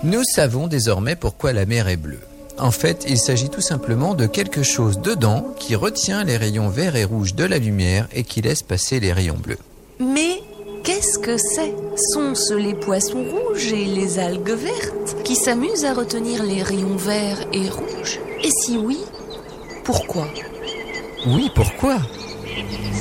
Nous savons désormais pourquoi la mer est bleue. En fait, il s'agit tout simplement de quelque chose dedans qui retient les rayons verts et rouges de la lumière et qui laisse passer les rayons bleus. Mais qu'est-ce que c'est? Sont-ce les poissons rouges et les algues vertes qui s'amusent à retenir les rayons verts et rouges? Et si oui, pourquoi? Oui, pourquoi ?